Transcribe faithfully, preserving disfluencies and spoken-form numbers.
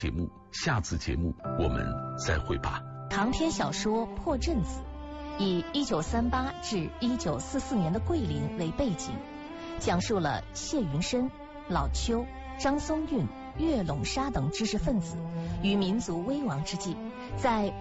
节目，下次节目我们再会吧。 长篇小说《破阵子》以一九三八至一九四四年的桂林为背景，讲述了谢云深、老邱、张松韵、岳陇沙等知识分子与民族危亡之际，在